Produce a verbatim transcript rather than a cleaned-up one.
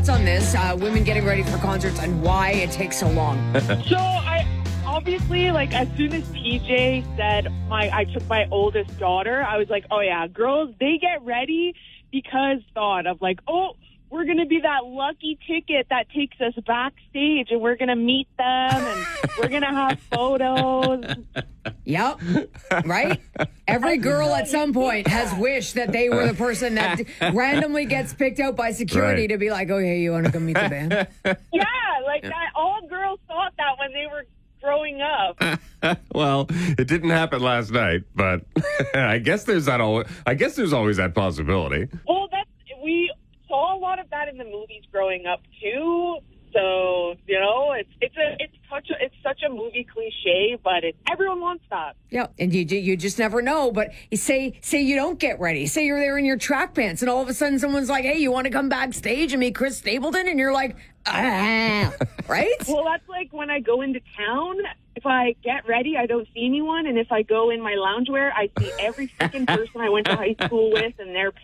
thoughts on this? Uh, women getting ready for concerts and why it takes so long. So I obviously, like, as soon as P J said my I took my oldest daughter, I was like, oh yeah, girls, they get ready because thought of like, oh, we're going to be that lucky ticket that takes us backstage and we're going to meet them and we're going to have photos. Yep. Right? Every girl at some point has wished that they were the person that randomly gets picked out by security Right. to be like, oh, hey, you want to come meet the band? Yeah, like that. All girls thought that when they were growing up. Well, it didn't happen last night, but I guess there's that. Al- I guess there's always that possibility. Well, that's we saw a lot of that in the movies growing up too. So you know, it's it's a it's such a it's such a movie cliche, but it, everyone wants that. Yeah, and you you just never know. But you say say you don't get ready. Say you're there in your track pants, and all of a sudden someone's like, "Hey, you want to come backstage and meet Chris Stapleton?" And you're like, "Ah," right? Well, that's like when I go into town. If I get ready, I don't see anyone, and if I go in my loungewear, I see every freaking person I went to high school with and their